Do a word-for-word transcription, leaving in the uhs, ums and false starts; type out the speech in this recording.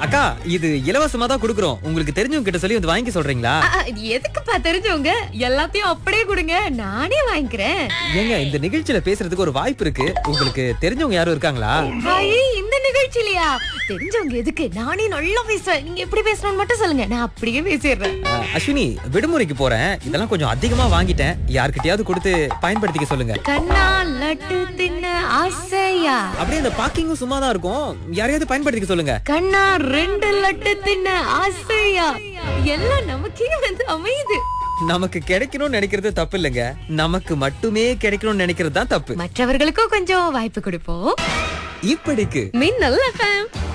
அக்கா, இது இலவசமா தான் குடுக்குறோம். உங்களுக்கு தெரிஞ்சவங்க கிட்ட சொல்லி வந்து வாங்கி சொல்றீங்களா? அ, அ, இது எதுக்குப்பா தெரிஞ்சவங்க? எல்லாத்தையும் அப்படியே கொடுங்க, நானே வாங்கிக்கிறேன். ஏங்க, இந்த நிகழ்ச்சியில பேசுறதுக்கு ஒரு வாய்ப்பு இருக்கு. உங்களுக்கு தெரிஞ்சவங்க யாரும் இருக்காங்களா? ஐ, இந்த நிகழ்ச்சிலையா? தெரிஞ்சவங்க எதுக்கு? நானே நல்லா பேசுவேன். நீங்க எப்படி பேசணும்னு மட்டும் சொல்லுங்க, நான் அப்படியே பேசிடுறேன். அஹ், அஸ்வினி, விடுமுறைக்கு போறேன். இதெல்லாம் கொஞ்சம் அதிகமா வாங்கிட்டேன். யார்கிட்டயாவது கொடுத்து பயன்படுத்திக்க சொல்லுங்க. கண்ணா லட்டு தின்ன ஆசையா? அப்படியே இந்த பாக்கிங்கும் சும்மா தான் இருக்கும். யாரையாவது பயன்படுத்திக்க சொல்லுங்க. கண்ணா ரெண்டு லட்டு தின்ன ஆசையா? எல்லாம் நமக்கே வந்து அமையுது. நமக்கு கிடைக்கணும்னு நினைக்கிறது தப்பு இல்லைங்க. நமக்கு மட்டுமே கிடைக்கணும்னு நினைக்கிறது தான் தப்பு. மற்றவர்களுக்கும் கொஞ்சம் வாய்ப்பு கொடுப்போம். இப்படிக்கு மின்னல் எஃப்எம்.